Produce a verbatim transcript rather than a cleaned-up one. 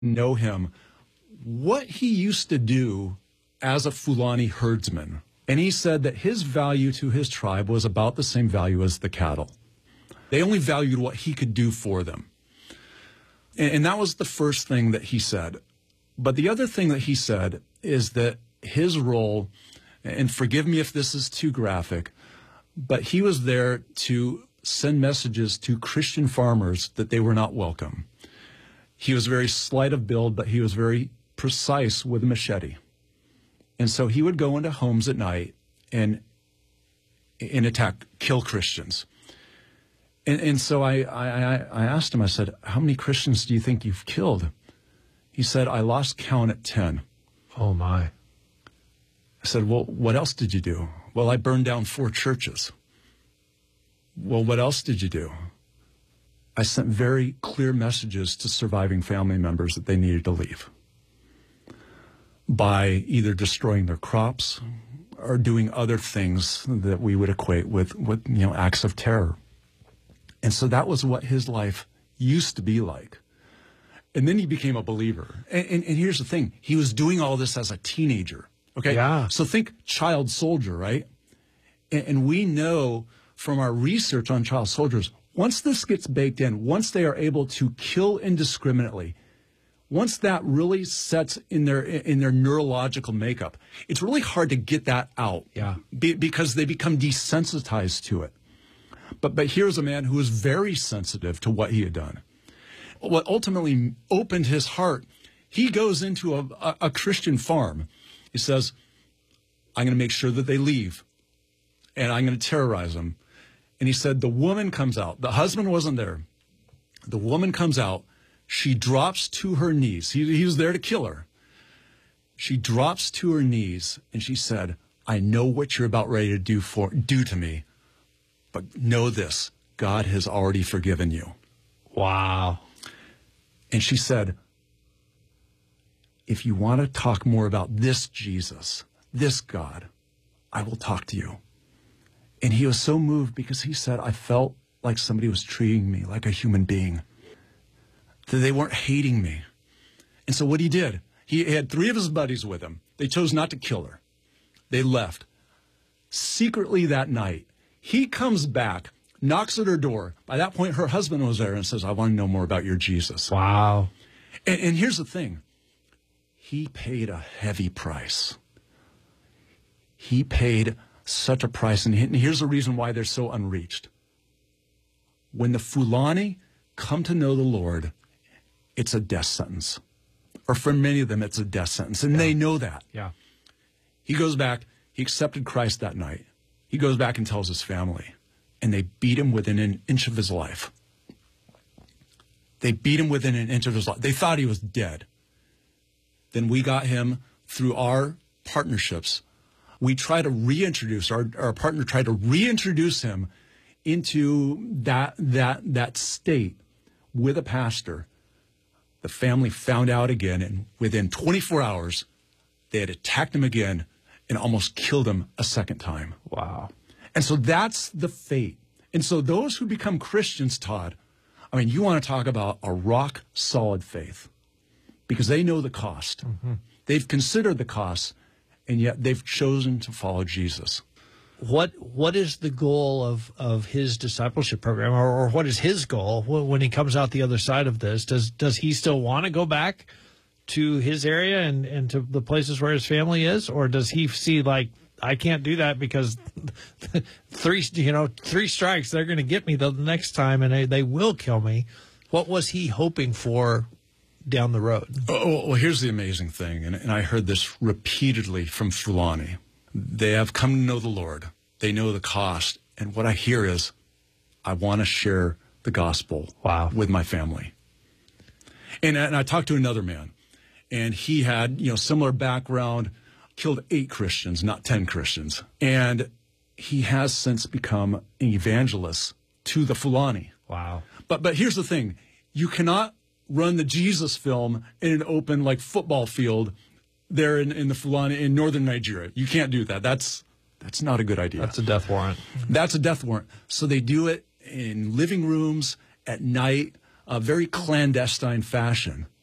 know him, what he used to do as a Fulani herdsman. And he said that his value to his tribe was about the same value as the cattle. They only valued what he could do for them. And, and that was the first thing that he said. But the other thing that he said is that his role, and forgive me if this is too graphic, but he was there to send messages to Christian farmers that they were not welcome. He was very slight of build, but he was very precise with a machete. And so he would go into homes at night and, and attack, kill Christians. And, and so I, I, I asked him, I said, how many Christians do you think you've killed? He said, I lost count at ten. Oh, my. I said, well, what else did you do? Well, I burned down four churches. Well, what else did you do? I sent very clear messages to surviving family members that they needed to leave by either destroying their crops or doing other things that we would equate with, with you know, acts of terror. And so that was what his life used to be like. And then he became a believer. And, and, and here's the thing. He was doing all this as a teenager. Okay? Yeah. So think child soldier, right? And, and we know from our research on child soldiers, once this gets baked in, once they are able to kill indiscriminately, once that really sets in their in their neurological makeup, it's really hard to get that out. Yeah. Be, because they become desensitized to it. But but here's a man who was very sensitive to what he had done. What ultimately opened his heart, he goes into a, a, a Christian farm. He says, I'm going to make sure that they leave, and I'm going to terrorize them. And he said, the woman comes out. The husband wasn't there. The woman comes out. She drops to her knees. He, he was there to kill her. She drops to her knees, and she said, I know what you're about ready to do for do to me, but know this, God has already forgiven you. Wow. And she said, if you want to talk more about this Jesus, this God, I will talk to you. And he was so moved because he said, I felt like somebody was treating me like a human being, that they weren't hating me. And so what he did, he had three of his buddies with him. They chose not to kill her. They left. Secretly that night, he comes back, knocks at her door. By that point, her husband was there and says, I want to know more about your Jesus. Wow. And, and here's the thing. He paid a heavy price. He paid such a price. And here's the reason why they're so unreached. When the Fulani come to know the Lord, it's a death sentence. Or for many of them, it's a death sentence. And yeah. They know that. Yeah. He goes back. He accepted Christ that night. He goes back and tells his family. And they beat him within an inch of his life. They beat him within an inch of his life. They thought he was dead. Then we got him through our partnerships. We try to reintroduce, our, our partner tried to reintroduce him into that, that, that state with a pastor. The family found out again, and within twenty-four hours, they had attacked him again and almost killed him a second time. Wow. And so that's the fate. And so those who become Christians, Todd, I mean, you want to talk about a rock-solid faith because they know the cost. Mm-hmm. They've considered the cost, and yet they've chosen to follow Jesus. What What is the goal of, of his discipleship program, or, or what is his goal when he comes out the other side of this? Does Does he still want to go back to his area and, and to the places where his family is, or does he see, like, I can't do that because three, you know, three strikes, they're going to get me the next time and they, they will kill me? What was he hoping for down the road? Oh, well, here's the amazing thing, and, and I heard this repeatedly from Fulani. They have come to know the Lord. They know the cost. And what I hear is, I want to share the gospel wow. with my family. And, and I talked to another man, and he had, you know, similar background, killed eight Christians, not ten Christians. And he has since become an evangelist to the Fulani. Wow. But but here's the thing. You cannot run the Jesus film in an open, like, football field there in, in the Fulani, in northern Nigeria. You can't do that. That's that's not a good idea. That's a death warrant. That's a death warrant. So they do it in living rooms, at night, a very clandestine fashion.